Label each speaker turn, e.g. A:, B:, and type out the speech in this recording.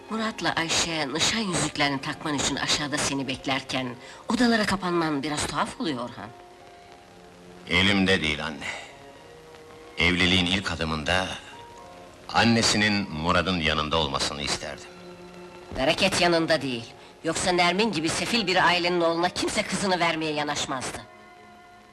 A: Murat'la Ayşe nişan yüzüklerini takman için aşağıda seni beklerken odalara kapanman biraz tuhaf oluyor Orhan.
B: Elimde değil anne. Evliliğin ilk adımında annesinin Murat'ın yanında olmasını isterdim.
A: Bereket yanında değil. Yoksa Nermin gibi sefil bir ailenin oğluna kimse kızını vermeye yanaşmazdı.